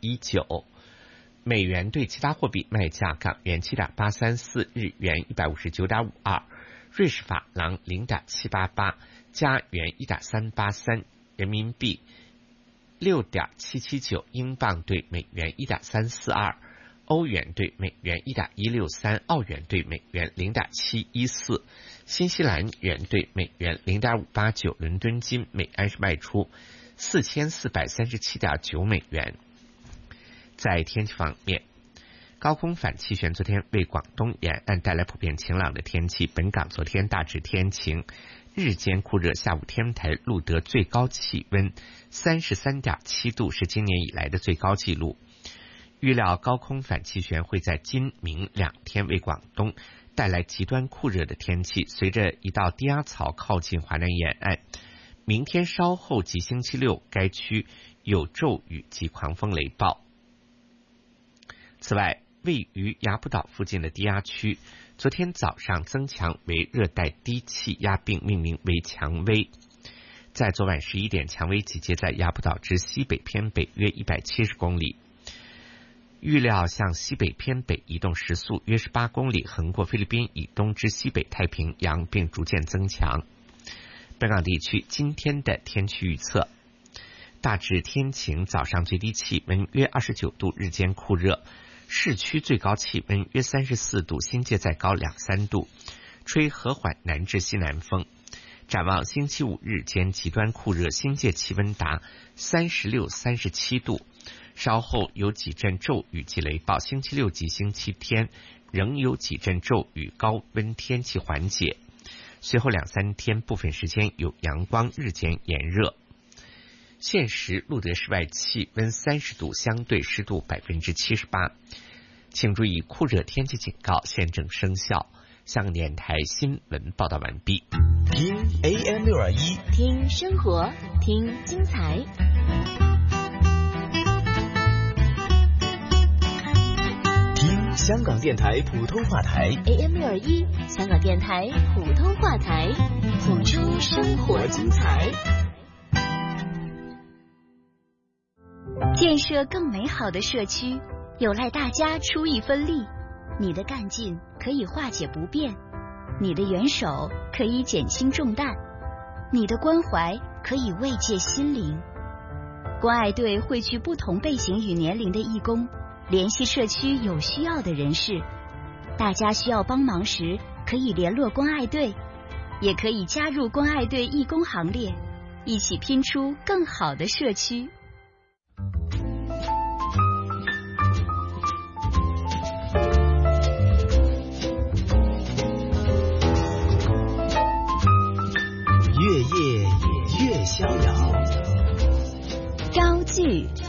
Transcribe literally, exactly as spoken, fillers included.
一九。美元对其他货币卖价：港元七点八三四，日元一百五十九点五二，瑞士法郎零点七八八，加元一点三八三，人民币六点七七九，英镑对美元一点三四二，欧元对美元一点一六三，澳元对美元零点七一四，新西兰元对美元零点五八九。伦敦金每安士卖出四千四百三十七点九美元。在天气方面，高空反气旋昨天为广东沿岸带来普遍晴朗的天气，本港昨天大致天晴，日间酷热，下午天文台录得最高气温 三十三点七度，是今年以来的最高纪录。预料高空反气旋会在今明两天为广东带来极端酷热的天气，随着一道低压槽靠近华南沿岸，明天稍后及星期六该区有骤雨及狂风雷暴。此外，位于雅浦岛附近的低压区昨天早上增强为热带低气压，并命名为蔷薇。在昨晚十一点，蔷薇集结在雅浦岛之西北偏北约一百七十公里，预料向西北偏北移动，时速约十八公里，横过菲律宾以东至西北太平洋，并逐渐增强。本港地区今天的天气预测：大致天晴，早上最低气温约二十九度，日间酷热，市区最高气温约三十四度，新界再高两三度，吹和缓南至西南风。展望星期五日间极端酷热，新界气温达三十六、三十七度，稍后有几阵骤雨及雷暴。星期六及星期天仍有几阵骤雨，高温天气缓解。随后两三天部分时间有阳光，日间炎热。现时录得室外气温三十度，相对湿度百分之七十八。请注意，酷热天气警告现正生效。香港电台新闻报道完毕。 听 A M 六二一， 听生活，听精彩。 听香港电台普通话台 A M 六二一，香港电台普通话台，谱出生活精彩。建设更美好的社区，有赖大家出一分力。你的干劲可以化解不便，你的援手可以减轻重担，你的关怀可以慰藉心灵。关爱队汇聚不同类型与年龄的义工，联系社区有需要的人士。大家需要帮忙时，可以联络关爱队，也可以加入关爱队义工行列，一起拼出更好的社区。 越夜越逍遥， 招剧。